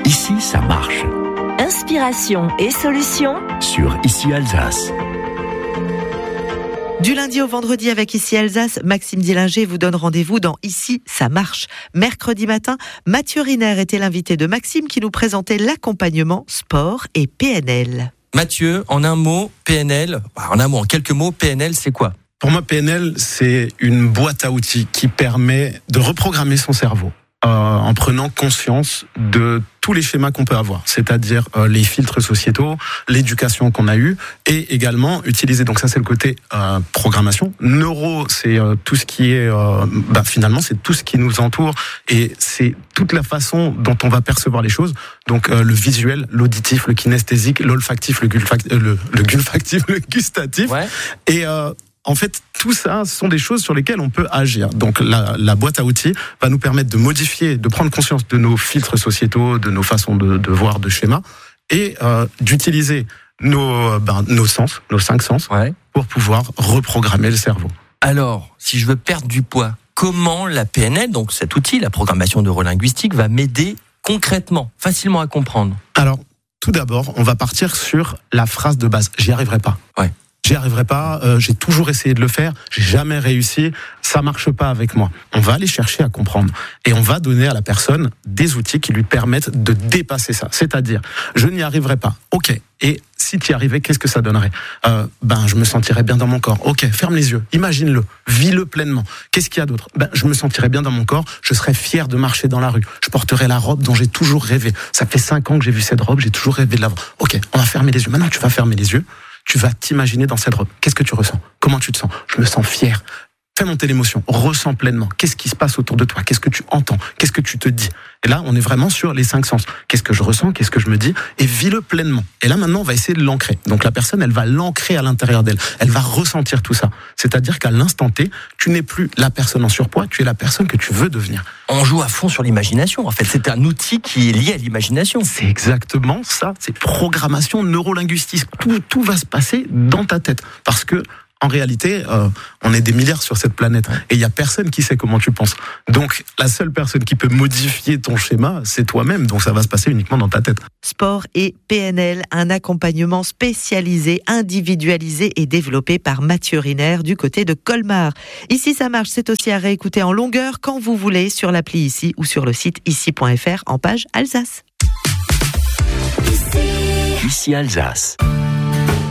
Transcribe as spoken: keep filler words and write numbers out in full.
Ici, ça marche. Inspiration et solutions Sur Ici Alsace. Du lundi au vendredi avec Ici Alsace, Maxime Dillinger vous donne rendez-vous dans Ici, ça marche. Mercredi matin, Mathieu Riner était l'invité de Maxime qui nous présentait l'accompagnement sport et P N L. Mathieu, en un mot, P N L, en un mot, en quelques mots, P N L, c'est quoi ? Pour moi, P N L, c'est une boîte à outils qui permet de reprogrammer son cerveau euh, en prenant conscience de tous les schémas qu'on peut avoir, c'est-à-dire euh, les filtres sociétaux, l'éducation qu'on a eue, et également utiliser, donc ça c'est le côté euh, programmation. Neuro, c'est euh, tout ce qui est, euh, bah, finalement c'est tout ce qui nous entoure, et c'est toute la façon dont on va percevoir les choses, donc euh, le visuel, l'auditif, le kinesthésique, l'olfactif, le, gulfac- euh, le, le gulfactif, le gustatif, Ouais. et euh, en fait, tout ça sont des choses sur lesquelles on peut agir. Donc la, la boîte à outils va nous permettre de modifier, de prendre conscience de nos filtres sociétaux, de nos façons de, de voir, de schémas, et euh, d'utiliser nos, ben, nos sens, nos cinq sens, Ouais. pour pouvoir reprogrammer le cerveau. Alors, si je veux perdre du poids, comment la P N L, donc cet outil, la programmation neurolinguistique, va m'aider concrètement, facilement à comprendre ? Alors, tout d'abord, on va partir sur la phrase de base. J'y arriverai pas. Ouais. J'y arriverai pas, euh, j'ai toujours essayé de le faire, j'ai jamais réussi, ça marche pas avec moi. On va aller chercher à comprendre et on va donner à la personne des outils qui lui permettent de dépasser ça. C'est-à-dire, je n'y arriverai pas. Ok. Et si tu y arrivais, qu'est-ce que ça donnerait ? euh, Ben, je me sentirais bien dans mon corps. Ok, ferme les yeux, imagine-le, vis-le pleinement. Qu'est-ce qu'il y a d'autre ? Ben, je me sentirais bien dans mon corps, je serais fier de marcher dans la rue. Je porterais la robe dont j'ai toujours rêvé. Ça fait cinq ans que j'ai vu cette robe, j'ai toujours rêvé de l'avoir. Ok, on va fermer les yeux. Maintenant, tu vas fermer les yeux. Tu vas t'imaginer dans cette robe. Qu'est-ce que tu ressens ? Comment tu te sens ? Je me sens fier. Fais monter l'émotion. Ressens pleinement. Qu'est-ce qui se passe autour de toi ? Qu'est-ce que tu entends ? Qu'est-ce que tu te dis ? Et là, on est vraiment sur les cinq sens. Qu'est-ce que je ressens ? Qu'est-ce que je me dis ? Et vis-le pleinement. Et là, maintenant, on va essayer de l'ancrer. Donc, la personne, elle va l'ancrer à l'intérieur d'elle. Elle va ressentir tout ça. C'est-à-dire qu'à l'instant T, tu n'es plus la personne en surpoids, tu es la personne que tu veux devenir. On joue à fond sur l'imagination. En fait, c'est un outil qui est lié à l'imagination. C'est exactement ça. C'est programmation neurolinguistique. Tout, tout va se passer dans ta tête. Parce que, en réalité, euh, on est des milliards sur cette planète et il y a personne qui sait comment tu penses. Donc, la seule personne qui peut modifier ton schéma, c'est toi-même. Donc, ça va se passer uniquement dans ta tête. Sport et P N L, un accompagnement spécialisé, individualisé et développé par Mathieu Riner du côté de Colmar. Ici, ça marche, c'est aussi à réécouter en longueur quand vous voulez sur l'appli Ici ou sur le site ici point f r en page Alsace. Ici Alsace.